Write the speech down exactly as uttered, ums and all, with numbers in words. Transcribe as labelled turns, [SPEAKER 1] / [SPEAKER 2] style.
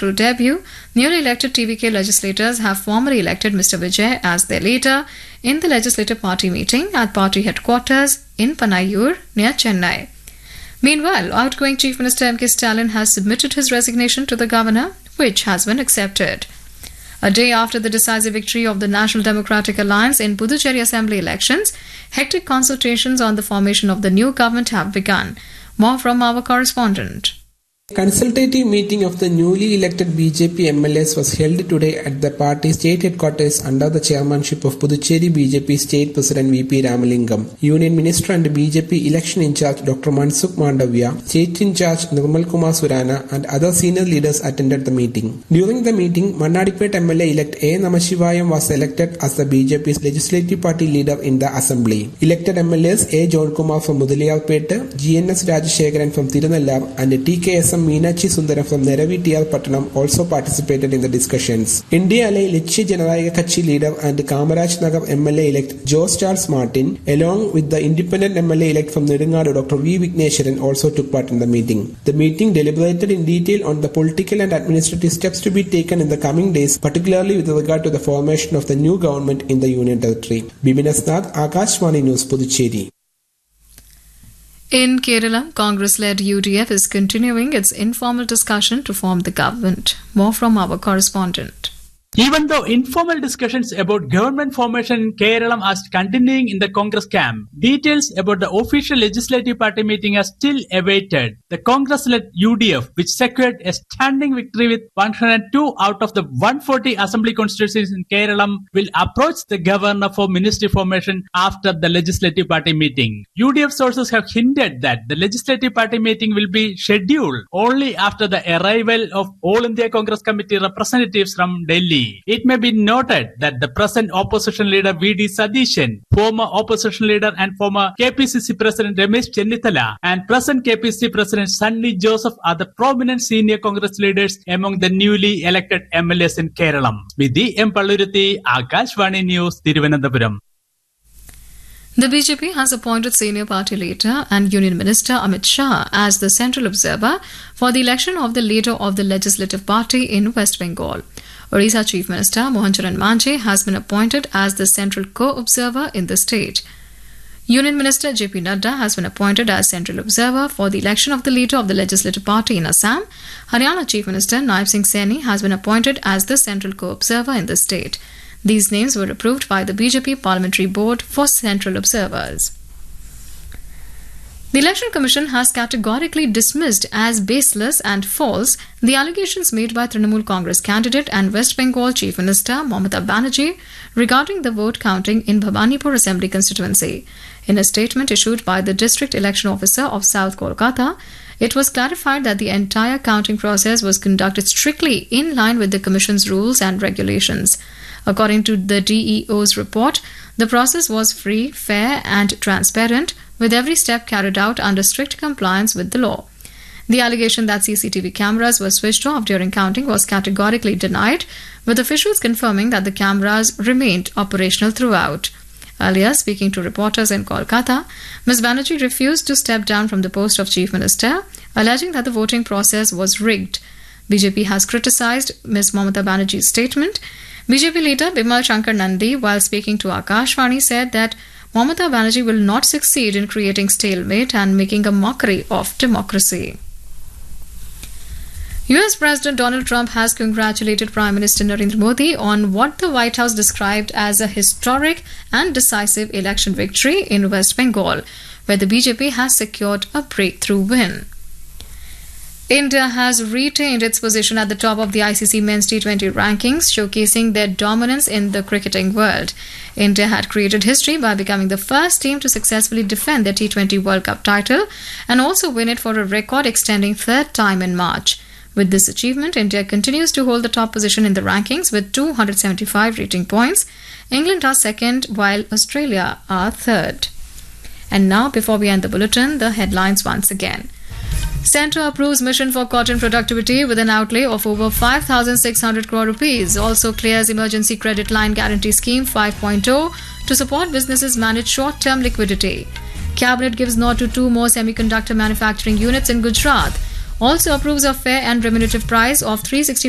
[SPEAKER 1] electoral debut, newly elected T V K legislators have formally elected Mister Vijay as their leader in the legislative party meeting at party headquarters in Panayur near Chennai. Meanwhile, outgoing Chief Minister M K Stalin has submitted his resignation to the governor, which has been accepted. A day after the decisive victory of the National Democratic Alliance in Puducherry Assembly elections, hectic consultations on the formation of the new government have begun. More from our correspondent.
[SPEAKER 2] A consultative meeting of the newly elected B J P M L As was held today at the party state headquarters under the chairmanship of Puducherry B J P State President V P Ramalingam. Union Minister and B J P election in charge Doctor Mansukh Mandavia, State in charge Nirmal Kumar Surana and other senior leaders attended the meeting. During the meeting, Mannadipet M L A-elect A. Namashivayam was elected as the B J P's legislative party leader in the assembly. Elected M L As A. John Kumar from Mudaliyarpet, G N S Rajashekharan from Tirunellar and T K S M Meenachi Sundaram from Neravi T R Pattanam also participated in the discussions. India Allied Lakshya Janatha Katchi leader and Kamaraj Nagar M L A-elect George Charles Martin, along with the independent M L A-elect from Nirungadu Doctor V. Vigneswaran, also took part in the meeting. The meeting deliberated in detail on the political and administrative steps to be taken in the coming days, particularly with regard to the formation of the new government in the Union Territory. Bibinas Nath, Akashvani News, Puducherry.
[SPEAKER 1] In Kerala, Congress-led U D F is continuing its informal discussion to form the government. More from our correspondent.
[SPEAKER 3] Even though informal discussions about government formation in Kerala are continuing in the Congress camp, details about the official legislative party meeting are still awaited. The Congress-led U D F, which secured a standing victory with one hundred two out of the one hundred forty assembly constituencies in Kerala, will approach the governor for ministry formation after the legislative party meeting. U D F sources have hinted that the legislative party meeting will be scheduled only after the arrival of All India Congress Committee representatives from Delhi. It may be noted that the present opposition leader V D Sadishan, former opposition leader and former K P C C President Ramesh Chennithala, and present K P C C President Sunny Joseph are the prominent senior Congress leaders among the newly elected M L As in Kerala. Vidhi M. Palluruthi, Akashvani News, Thiruvananthapuram.
[SPEAKER 1] The B J P has appointed senior party leader and Union Minister Amit Shah as the central observer for the election of the leader of the legislative party in West Bengal. Odisha Chief Minister Mohan Charan Manjhe has been appointed as the central co-observer in the state. Union Minister J P Nadda has been appointed as central observer for the election of the leader of the legislative party in Assam. Haryana Chief Minister Naib Singh Saini has been appointed as the central co-observer in the state. These names were approved by the B J P Parliamentary Board for central observers. The Election Commission has categorically dismissed as baseless and false the allegations made by Trinamool Congress candidate and West Bengal Chief Minister Mamata Banerjee regarding the vote counting in Bhabanipur Assembly constituency. In a statement issued by the District Election Officer of South Kolkata, it was clarified that the entire counting process was conducted strictly in line with the Commission's rules and regulations. According to the D E O's report, the process was free, fair and transparent, with every step carried out under strict compliance with the law. The allegation that C C T V cameras were switched off during counting was categorically denied, with officials confirming that the cameras remained operational throughout. Earlier, speaking to reporters in Kolkata, Miz Banerjee refused to step down from the post of Chief Minister, alleging that the voting process was rigged. B J P has criticised Miz Mamata Banerjee's statement. B J P leader Bimal Shankar Nandi, while speaking to Akashvani, said that Mamata Banerjee will not succeed in creating stalemate and making a mockery of democracy. U S President Donald Trump has congratulated Prime Minister Narendra Modi on what the White House described as a historic and decisive election victory in West Bengal, where the B J P has secured a breakthrough win. India has retained its position at the top of the I C C Men's T twenty rankings, showcasing their dominance in the cricketing world. India had created history by becoming the first team to successfully defend their T twenty World Cup title and also win it for a record-extending third time in March. With this achievement, India continues to hold the top position in the rankings with two hundred seventy-five rating points. England are second, while Australia are third. And now, before we end the bulletin, the headlines once again. Centre approves mission for cotton productivity with an outlay of over five thousand six hundred crore rupees. Also clears emergency credit line guarantee scheme five point oh to support businesses manage short-term liquidity. Cabinet gives nod to two more semiconductor manufacturing units in Gujarat. Also approves a fair and remunerative price of three hundred sixty